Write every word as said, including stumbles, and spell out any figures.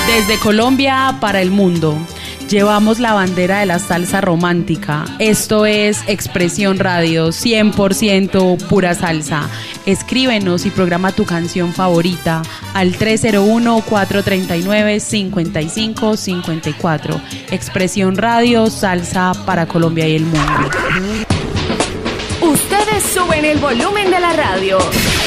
Desde Colombia para el mundo, llevamos la bandera de la salsa romántica. Esto es Expresión Radio, cien por ciento pura salsa. Escríbenos y programa tu canción favorita al tres cero uno, cuatro tres nueve, cinco cinco cinco cuatro. Expresión Radio, salsa para Colombia y el mundo. Ustedes suben el volumen de la radio.